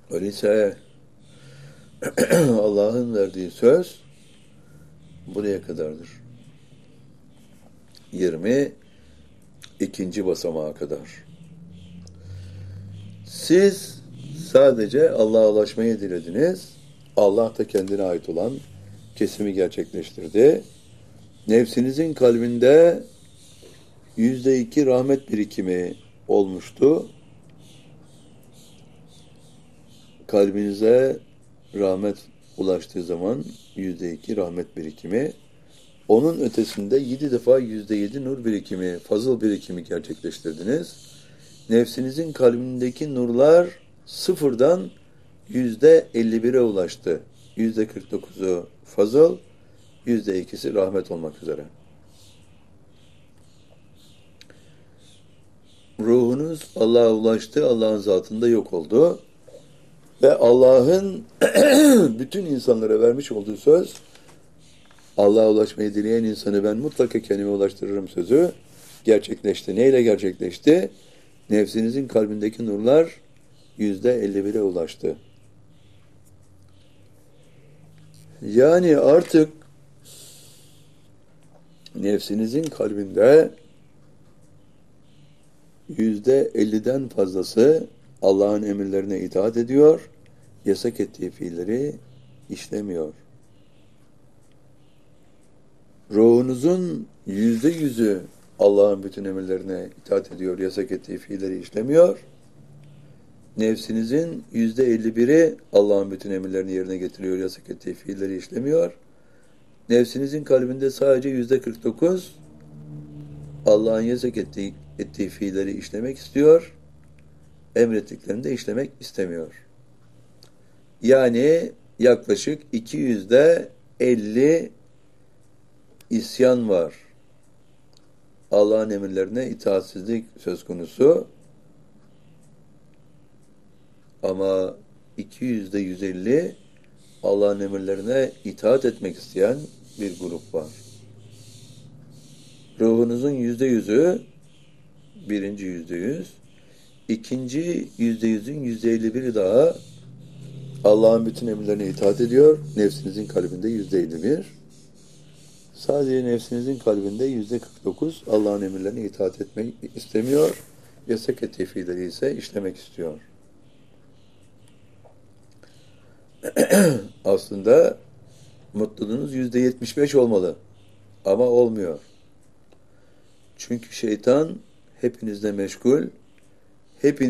Öyleyse Allah'ın verdiği söz buraya kadardır. 22. basamağa kadar. Siz sadece Allah'a ulaşmayı dilediniz. Allah da kendine ait olan kesimi gerçekleştirdi. Nefsinizin kalbinde %2 rahmet birikimi olmuştu. Kalbinize rahmet ulaştığı zaman %2 rahmet birikimi, onun ötesinde 7 defa %7 nur birikimi, fazıl birikimi gerçekleştirdiniz. Nefsinizin kalbindeki nurlar sıfırdan %51'e ulaştı. %49'u fazıl, %2'si rahmet olmak üzere. Ruhunuz Allah'a ulaştı, Allah'ın zatında yok oldu. Ve Allah'ın bütün insanlara vermiş olduğu söz, Allah'a ulaşmayı dileyen insanı ben mutlaka kendime ulaştırırım sözü gerçekleşti. Neyle gerçekleşti? Nefsinizin kalbindeki nurlar %51'e ulaştı. Yani artık nefsinizin kalbinde %50'den fazlası Allah'ın emirlerine itaat ediyor, yasak ettiği fiilleri işlemiyor. Ruhunuzun %100'ü Allah'ın bütün emirlerine itaat ediyor, yasak ettiği fiilleri işlemiyor. Nefsinizin %51'i Allah'ın bütün emirlerini yerine getiriyor, yasak ettiği fiilleri işlemiyor. Nefsinizin kalbinde sadece %49 Allah'ın yasak ettiği fiilleri işlemek istiyor, emrettiklerini de işlemek istemiyor. Yani yaklaşık 250 isyan var. Allah'ın emirlerine itaatsizlik söz konusu. Ama 150 Allah'ın emirlerine itaat etmek isteyen bir grup var. Ruhunuzun %100'ü birinci %100, ikinci %100'ün %51'i daha Allah'ın bütün emirlerine itaat ediyor. Nefsinizin kalbinde %51. Sadece nefsinizin kalbinde %49 Allah'ın emirlerine itaat etmek istemiyor. Yasak ettiği fiilleri ise işlemek istiyor. Aslında mutluluğunuz %75 olmalı. Ama olmuyor. Çünkü şeytan hepinizle meşgul, hepiniz